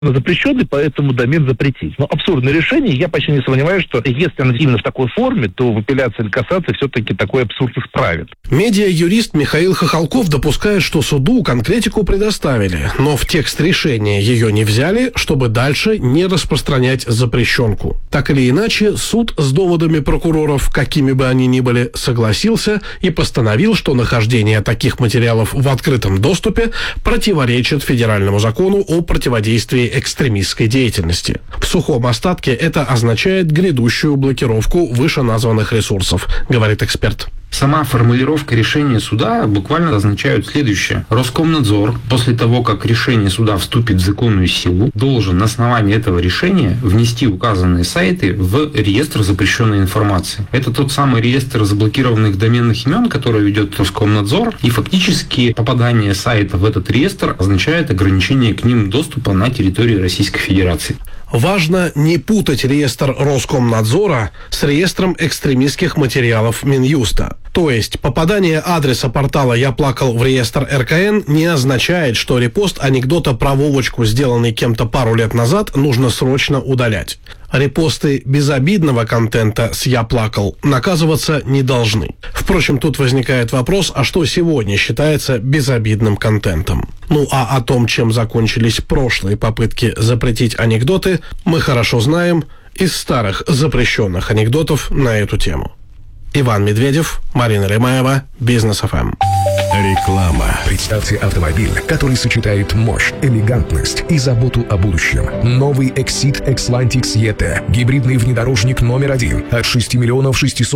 запрещенный, поэтому домен запретить. Но абсурдное решение. Я почти не сомневаюсь, что если оно именно в такой форме, то в апелляции или кассации все-таки такой абсурд исправит. Медиа-юрист Михаил Хохолков допускает, что суду конкретику предоставили, но в текст решения ее не взяли, чтобы дальше не распространять запрещенку. Так или иначе, суд с доводами прокуроров, какими бы они ни были, согласился и постановил, что нахождение таких материалов в открытом доступе противоречит федеральному закону о противодействии экстремистской деятельности. В сухом остатке это означает грядущую блокировку вышеназванных ресурсов, говорит эксперт. Сама формулировка решения суда буквально означает следующее. Роскомнадзор, после того, как решение суда вступит в законную силу, должен на основании этого решения внести указанные сайты в реестр запрещенной информации. Это тот самый реестр заблокированных доменных имен, который ведет Роскомнадзор, и фактически попадание сайта в этот реестр означает ограничение к ним доступа на территории Российской Федерации. Важно не путать реестр Роскомнадзора с реестром экстремистских материалов Минюста. То есть попадание адреса портала «Я плакал» в реестр РКН не означает, что репост анекдота про Вовочку, сделанный кем-то пару лет назад, нужно срочно удалять. Репосты безобидного контента с «Я плакал» наказываться не должны. Впрочем, тут возникает вопрос, а что сегодня считается безобидным контентом? Ну а о том, чем закончились прошлые попытки запретить анекдоты, мы хорошо знаем из старых запрещенных анекдотов на эту тему. Иван Медведев, Марина Ремаева, Бизнес ФМ. Реклама. Представьте автомобиль, который сочетает мощь, элегантность и заботу о будущем. Новый Exit Xlantics ET. Гибридный внедорожник номер 1 от 6 миллионов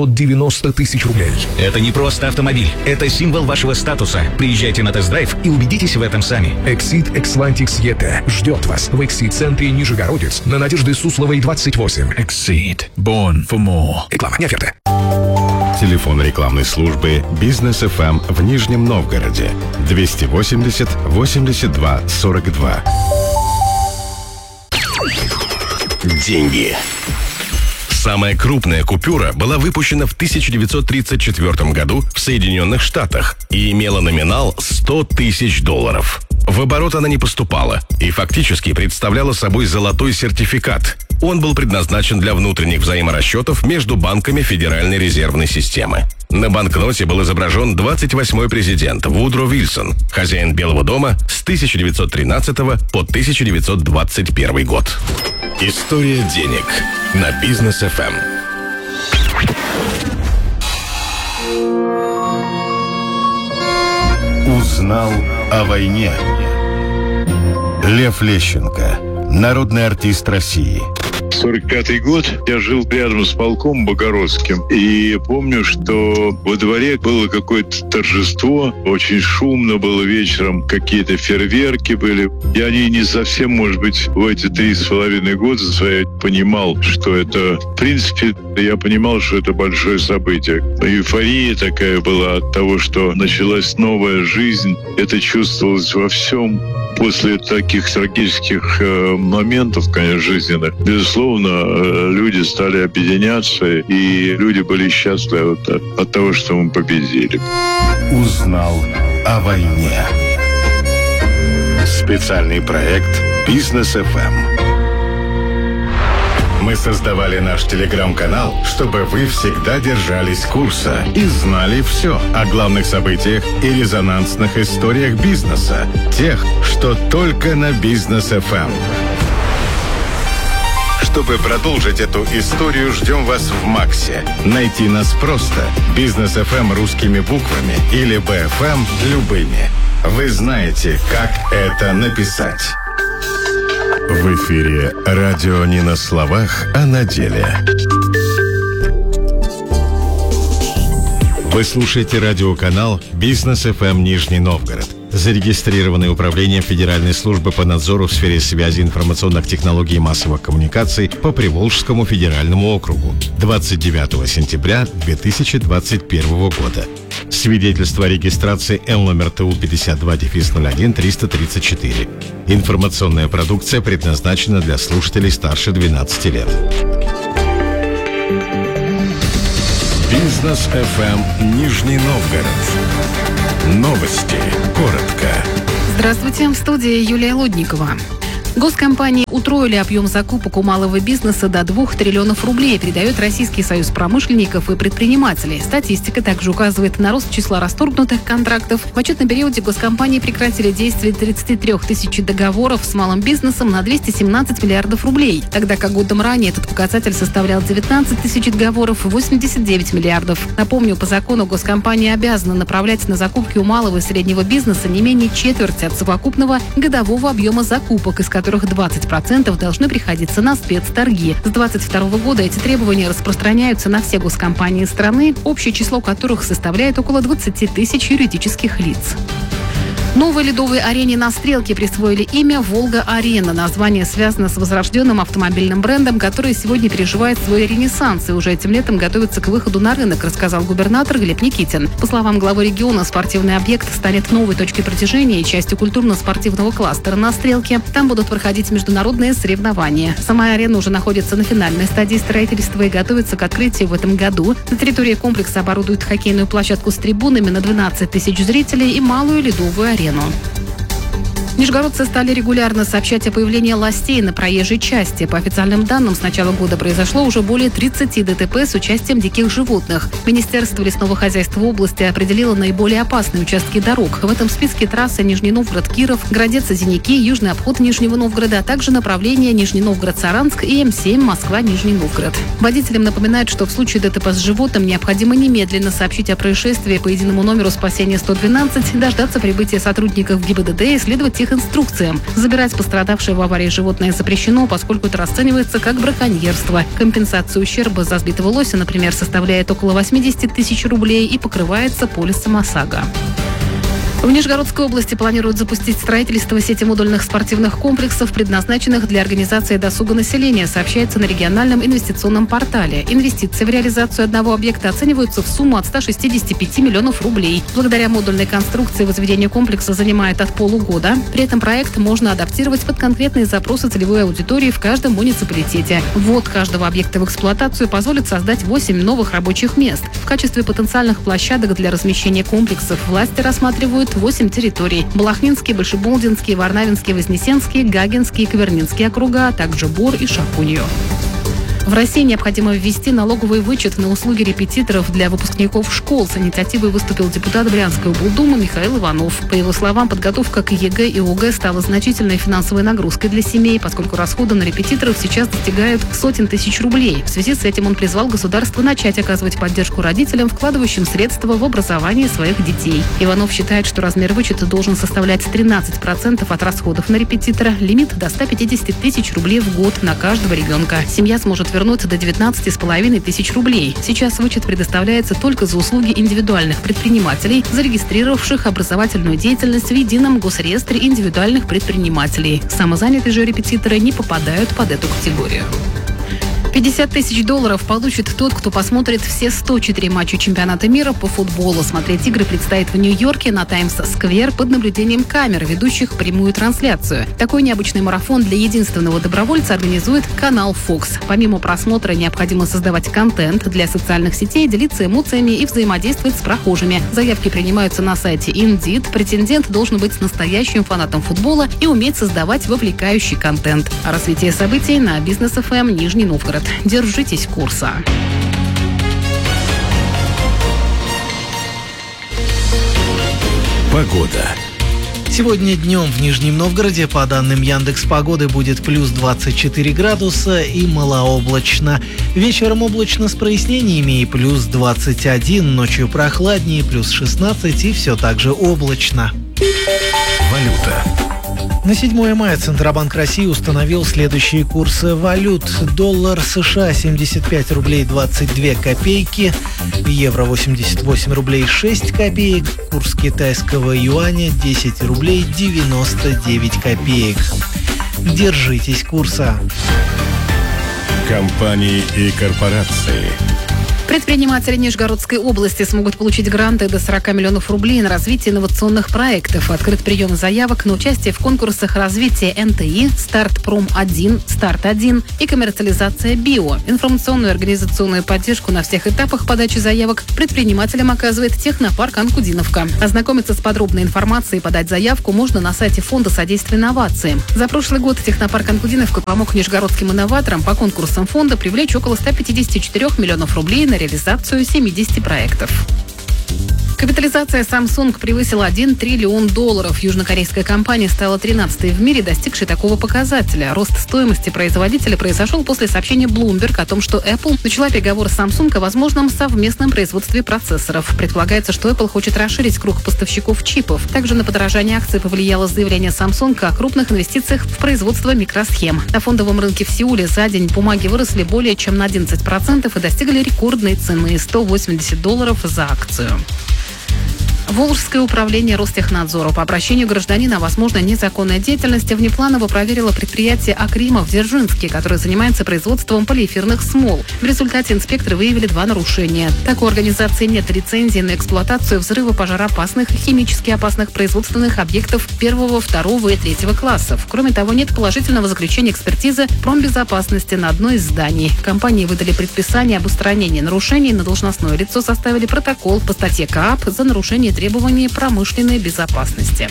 690 тысяч рублей. Это не просто автомобиль, это символ вашего статуса. Приезжайте на тест-драйв и убедитесь в этом сами. Exit Xlantics ET ждет вас в Exit-центре Нижегородец на Надежды Сусловой, 28. Exit. Born for more. Реклама не оферта. Телефон рекламной службы «Бизнес ФМ» в Нижнем Новгороде 280 82 42. Деньги. Самая крупная купюра была выпущена в 1934 году в Соединенных Штатах и имела номинал $100 тысяч. В оборот она не поступала и фактически представляла собой золотой сертификат. Он был предназначен для внутренних взаиморасчетов между банками Федеральной резервной системы. На банкноте был изображен 28-й президент Вудро Вильсон, хозяин Белого дома с 1913 по 1921 год. История денег на Бизнес ФМ. Узнал о войне. Лев Лещенко, народный артист России. 45-й год. Я жил рядом с полком Богородским. И помню, что во дворе было какое-то торжество. Очень шумно было вечером. Какие-то фейерверки были. Я не совсем, может быть, в эти 3,5 года свои понимал, что это... В принципе, я понимал, что это большое событие. Эйфория такая была от того, что началась новая жизнь. Это чувствовалось во всем. После таких трагических моментов, конечно, жизненных, безусловно, люди стали объединяться, и люди были счастливы от того, что мы победили. Узнал о войне. Специальный проект «Бизнес ФМ». Мы создавали наш телеграм-канал, чтобы вы всегда держались курса и знали все о главных событиях и резонансных историях бизнеса. Тех, что только на Бизнес ФМ. Чтобы продолжить эту историю, ждем вас в Максе. Найти нас просто. Бизнес ФМ русскими буквами или БФМ любыми. Вы знаете, как это написать. В эфире радио не на словах, а на деле. Вы слушаете радиоканал «Бизнес ФМ Нижний Новгород», зарегистрированный Управлением Федеральной службы по надзору в сфере связи, информационных технологий и массовых коммуникаций по Приволжскому федеральному округу 29 сентября 2021 года. Свидетельство о регистрации Л номер ТУ 52-01-334. Информационная продукция предназначена для слушателей старше 12 лет. Бизнес ФМ Нижний Новгород. Новости. Коротко. Здравствуйте, в студии Юлия Лудникова. Госкомпании утроили объем закупок у малого бизнеса до 2 триллионов рублей, передает Российский союз промышленников и предпринимателей. Статистика также указывает на рост числа расторгнутых контрактов. В отчетном периоде госкомпании прекратили действие 33 тысяч договоров с малым бизнесом на 217 миллиардов рублей, тогда как годом ранее этот показатель составлял 19 тысяч договоров и 89 миллиардов. Напомню, по закону госкомпании обязаны направлять на закупки у малого и среднего бизнеса не менее четверти от совокупного годового объема закупок, из которых 20% должны приходиться на спецторги. С 2022 года эти требования распространяются на все госкомпании страны, общее число которых составляет около 20 тысяч юридических лиц. Новой ледовой арене на Стрелке присвоили имя «Волга-Арена». Название связано с возрожденным автомобильным брендом, который сегодня переживает свой ренессанс и уже этим летом готовится к выходу на рынок, рассказал губернатор Глеб Никитин. По словам главы региона, спортивный объект станет новой точкой притяжения и частью культурно-спортивного кластера на Стрелке. Там будут проходить международные соревнования. Сама арена уже находится на финальной стадии строительства и готовится к открытию в этом году. На территории комплекса оборудуют хоккейную площадку с трибунами на 12 тысяч зрителей и малую ледовую арену. Нижегородцы стали регулярно сообщать о появлении ластей на проезжей части. По официальным данным, с начала года произошло уже более 30 ДТП с участием диких животных. Министерство лесного хозяйства области определило наиболее опасные участки дорог. В этом списке трассы Нижний Новгород-Киров, Городец-Озиники, Южный обход Нижнего Новгорода, а также направления Нижний Новгород-Саранск и М7 Москва-Нижний Новгород. Водителям напоминают, что в случае ДТП с животным необходимо немедленно сообщить о происшествии по единому номеру спасения 112, дождаться прибытия сотрудников ГИБДД и следовать их инструкциям. Забирать пострадавшее в аварии животное запрещено, поскольку это расценивается как браконьерство. Компенсация ущерба за сбитого лося, например, составляет около 80 тысяч рублей и покрывается полисом ОСАГО. В Нижегородской области планируют запустить строительство сети модульных спортивных комплексов, предназначенных для организации досуга населения, сообщается на региональном инвестиционном портале. Инвестиции в реализацию одного объекта оцениваются в сумму от 165 миллионов рублей. Благодаря модульной конструкции возведение комплекса занимает от полугода. При этом проект можно адаптировать под конкретные запросы целевой аудитории в каждом муниципалитете. Ввод каждого объекта в эксплуатацию позволит создать 8 новых рабочих мест. В качестве потенциальных площадок для размещения комплексов власти рассматривают 8 территорий: Балахнинский, Большеболдинский, Варнавинский, Вознесенский, Гагинский, Квернинский округа, а также Бор и Шахунью. В России необходимо ввести налоговый вычет на услуги репетиторов для выпускников школ. С инициативой выступил депутат Брянской облдумы Михаил Иванов. По его словам, подготовка к ЕГЭ и ОГЭ стала значительной финансовой нагрузкой для семей, поскольку расходы на репетиторов сейчас достигают сотен тысяч рублей. В связи с этим он призвал государство начать оказывать поддержку родителям, вкладывающим средства в образование своих детей. Иванов считает, что размер вычета должен составлять 13% от расходов на репетитора, лимит до 150 тысяч рублей в год на каждого ребенка. Семья сможет вернуть до 19,5 тысяч рублей. Сейчас вычет предоставляется только за услуги индивидуальных предпринимателей, зарегистрировавших образовательную деятельность в едином госреестре индивидуальных предпринимателей. Самозанятые же репетиторы не попадают под эту категорию. $50 тысяч получит тот, кто посмотрит все 104 матча чемпионата мира по футболу. Смотреть игры предстоит в Нью-Йорке на Таймс-сквер под наблюдением камер, ведущих прямую трансляцию. Такой необычный марафон для единственного добровольца организует канал Fox. Помимо просмотра необходимо создавать контент для социальных сетей, делиться эмоциями и взаимодействовать с прохожими. Заявки принимаются на сайте Indeed. Претендент должен быть настоящим фанатом футбола и уметь создавать вовлекающий контент. А развитие событий на Бизнес ФМ Нижний Новгород. Держитесь курса. Погода. Сегодня днем в Нижнем Новгороде, по данным Яндекс.Погоды, будет плюс 24 градуса и малооблачно. Вечером облачно с прояснениями и плюс 21, ночью прохладнее, плюс 16 и все так же облачно. Валюта. На 7 мая Центробанк России установил следующие курсы валют. Доллар США 75 рублей 22 копейки, евро 88 рублей 6 копеек, курс китайского юаня 10 рублей 99 копеек. Держитесь курса. Компании и корпорации. Предприниматели Нижегородской области смогут получить гранты до 40 миллионов рублей на развитие инновационных проектов. Открыт прием заявок на участие в конкурсах развития НТИ, Старт-Пром-1, Старт-1 и коммерциализация БИО. Информационную и организационную поддержку на всех этапах подачи заявок предпринимателям оказывает технопарк «Анкудиновка». Ознакомиться с подробной информацией и подать заявку можно на сайте Фонда содействия инновациям. За прошлый год технопарк «Анкудиновка» помог нижегородским инноваторам по конкурсам фонда привлечь около 154 миллионов рублей на реализацию 70 проектов. Капитализация Samsung превысила $1 триллион. Южнокорейская компания стала 13-й в мире, достигшей такого показателя. Рост стоимости производителя произошел после сообщения Bloomberg о том, что Apple начала переговоры с Samsung о возможном совместном производстве процессоров. Предполагается, что Apple хочет расширить круг поставщиков чипов. Также на подорожание акций повлияло заявление Samsung о крупных инвестициях в производство микросхем. На фондовом рынке в Сеуле за день бумаги выросли более чем на 11% и достигли рекордной цены $180 за акцию. Волжское управление Ростехнадзора по обращению гражданина о возможной незаконной деятельности внепланово проверило предприятие «Акрима» в Дзержинске, которое занимается производством полиэфирных смол. В результате инспекторы выявили 2 нарушения. Так, у организации нет лицензии на эксплуатацию взрывопожароопасных и химически опасных производственных объектов 1, 2 и 3 классов. Кроме того, нет положительного заключения экспертизы промбезопасности на одно из зданий. Компании выдали предписание об устранении нарушений, на должностное лицо составили протокол по статье КАП за нарушение требований промышленной безопасности.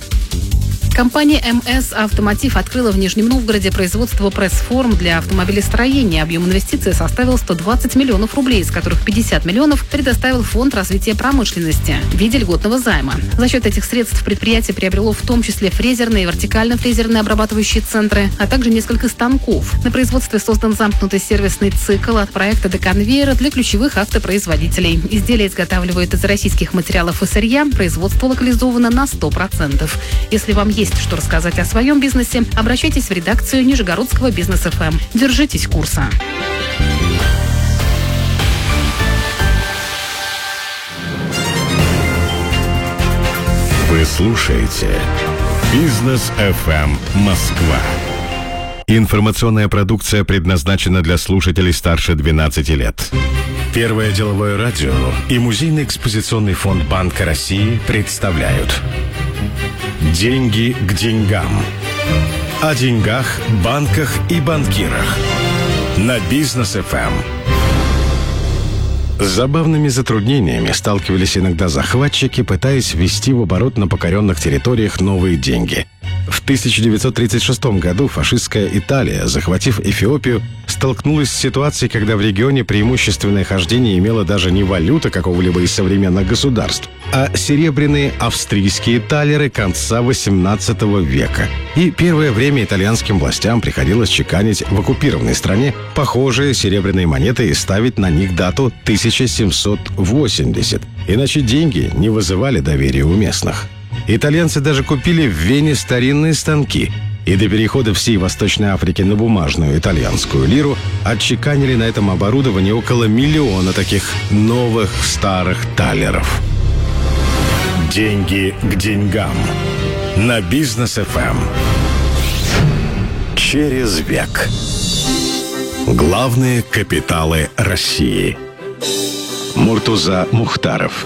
Компания МС «Автомотив» открыла в Нижнем Новгороде производство пресс-форм для автомобилестроения. Объем инвестиций составил 120 миллионов рублей, из которых 50 миллионов предоставил Фонд развития промышленности в виде льготного займа. За счет этих средств предприятие приобрело в том числе фрезерные и вертикально-фрезерные обрабатывающие центры, а также несколько станков. На производстве создан замкнутый сервисный цикл от проекта до конвейера для ключевых автопроизводителей. Изделия изготавливают из российских материалов и сырья. Производство локализовано на 100%. Если вам есть что рассказать о своем бизнесе, обращайтесь в редакцию Нижегородского бизнес-ФМ. Держитесь курса. Вы слушаете Бизнес ФМ Москва. Информационная продукция предназначена для слушателей старше 12 лет. Первое деловое радио и Музейный экспозиционный фонд Банка России представляют «Деньги к деньгам». О деньгах, банках и банкирах. На Бизнес ФМ. С забавными затруднениями сталкивались иногда захватчики, пытаясь ввести в оборот на покоренных территориях новые деньги. В 1936 году фашистская Италия, захватив Эфиопию, столкнулась с ситуацией, когда в регионе преимущественное хождение имела даже не валюта какого-либо из современных государств, а серебряные австрийские талеры конца XVIII века. И первое время итальянским властям приходилось чеканить в оккупированной стране похожие серебряные монеты и ставить на них дату 1780. Иначе деньги не вызывали доверия у местных. Итальянцы даже купили в Вене старинные станки и до перехода всей Восточной Африки на бумажную итальянскую лиру отчеканили на этом оборудовании около 1 миллиона таких новых старых талеров. Деньги к деньгам. На Бизнес ФМ. Через век. Главные капиталы России. Муртуза Мухтаров.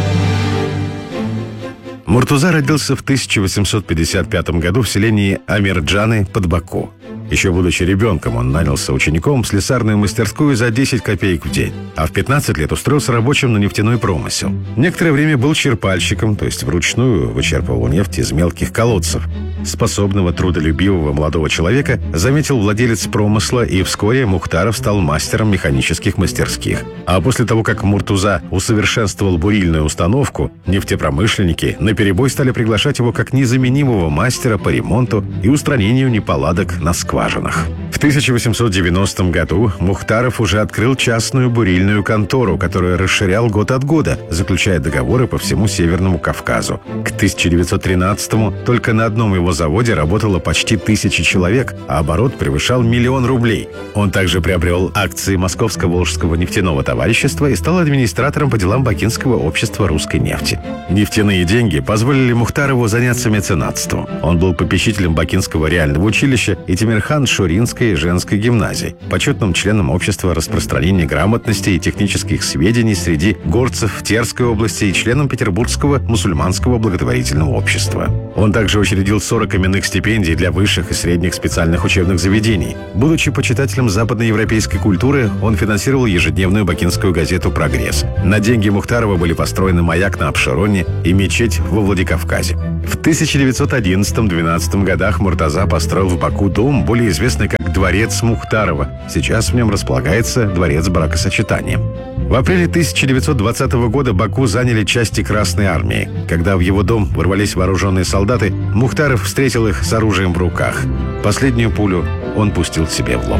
Муртуза родился в 1855 году в селении Амирджаны под Баку. Еще будучи ребенком, он нанялся учеником в слесарную мастерскую за 10 копеек в день, а в 15 лет устроился рабочим на нефтяной промысел. Некоторое время был черпальщиком, то есть вручную вычерпывал нефть из мелких колодцев. Способного, трудолюбивого молодого человека заметил владелец промысла, и вскоре Мухтаров стал мастером механических мастерских. А после того, как Муртуза усовершенствовал бурильную установку, нефтепромышленники наперебой стали приглашать его как незаменимого мастера по ремонту и устранению неполадок на скважинах. В 1890 году Мухтаров уже открыл частную бурильную контору, которую расширял год от года, заключая договоры по всему Северному Кавказу. К 1913-му только на одном его заводе работало почти 1000 человек, а оборот превышал 1 миллион рублей. Он также приобрел акции Московско-Волжского нефтяного товарищества и стал администратором по делам Бакинского общества русской нефти. Нефтяные деньги позволили Мухтарову заняться меценатством. Он был попечителем Бакинского реального училища и Темирхан-Шуринской мужской и женской гимназий, почетным членом Общества распространения грамотности и технических сведений среди горцев Терской области и членом Петербургского мусульманского благотворительного общества. Он также учредил 40 именных стипендий для высших и средних специальных учебных заведений. Будучи почитателем западноевропейской культуры, он финансировал ежедневную бакинскую газету «Прогресс». На деньги Мухтарова были построены маяк на Апшероне и мечеть во Владикавказе. В 1911-12 годах Муртаза построил в Баку дом, более известный как Дворец Мухтарова. Сейчас в нем располагается Дворец бракосочетания. В апреле 1920 года Баку заняли части Красной армии. Когда в его дом ворвались вооруженные солдаты, Мухтаров встретил их с оружием в руках. Последнюю пулю он пустил себе в лоб.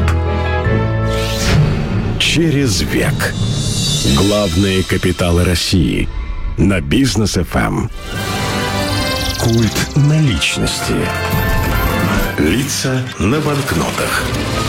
Через век. Главные капиталы России. На Бизнес ФМ. Культ наличности. Лица на банкнотах.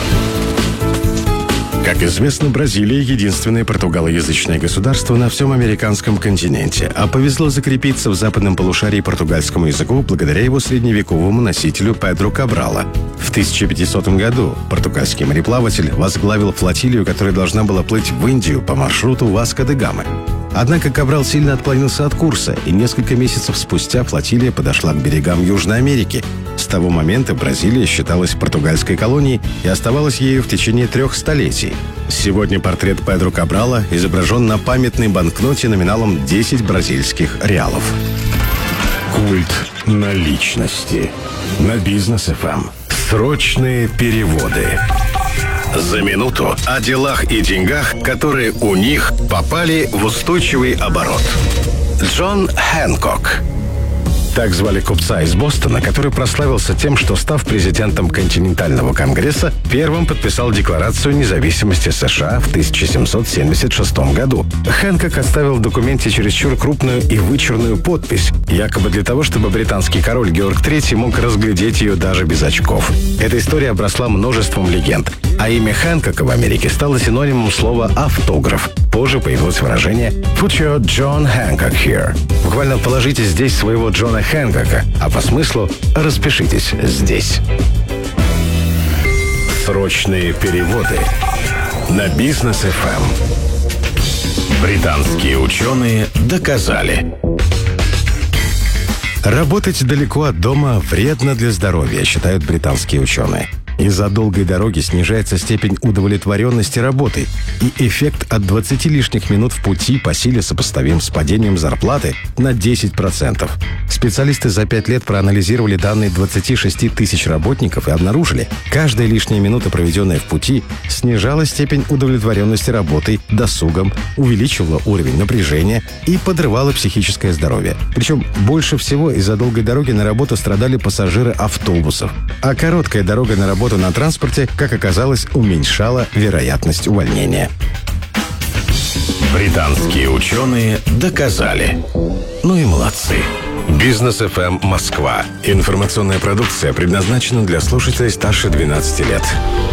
Как известно, Бразилия – единственное португалоязычное государство на всем американском континенте, а повезло закрепиться в западном полушарии португальскому языку благодаря его средневековому носителю Педру Кабрала. В 1500 году португальский мореплаватель возглавил флотилию, которая должна была плыть в Индию по маршруту Васко-де-Гамы. Однако Кабрал сильно отклонился от курса, и несколько месяцев спустя флотилия подошла к берегам Южной Америки. С того момента Бразилия считалась португальской колонией и оставалась ею в течение 3 столетий. Сегодня портрет Педру Кабрала изображен на памятной банкноте номиналом 10 бразильских реалов. Культ наличности. На Бизнес ФМ. Срочные переводы. За минуту о делах и деньгах, которые у них попали в устойчивый оборот. Джон Хэнкок. Так звали купца из Бостона, который прославился тем, что, став президентом континентального конгресса, первым подписал Декларацию независимости США в 1776 году. Хэнкок оставил в документе чересчур крупную и вычурную подпись, якобы для того, чтобы британский король Георг III мог разглядеть ее даже без очков. Эта история обросла множеством легенд, а имя Хэнкока в Америке стало синонимом слова «автограф». Позже появилось выражение «Put your John Hancock here». Буквально положите здесь своего Джона Хэнкока, а по смыслу распишитесь здесь. Срочные переводы на Бизнес ФМ. Британские ученые доказали. Работать далеко от дома вредно для здоровья, считают британские ученые. Из-за долгой дороги снижается степень удовлетворенности работой, и эффект от 20 лишних минут в пути по силе сопоставим с падением зарплаты на 10%. Специалисты за 5 лет проанализировали данные 26 тысяч работников и обнаружили, каждая лишняя минута, проведенная в пути, снижала степень удовлетворенности работой, досугом, увеличивала уровень напряжения и подрывала психическое здоровье. Причем больше всего из-за долгой дороги на работу страдали пассажиры автобусов, а короткая дорога на работу на транспорте, как оказалось, уменьшала вероятность увольнения. Британские ученые доказали. Ну и молодцы. Бизнес ФМ Москва. Информационная продукция предназначена для слушателей старше 12 лет.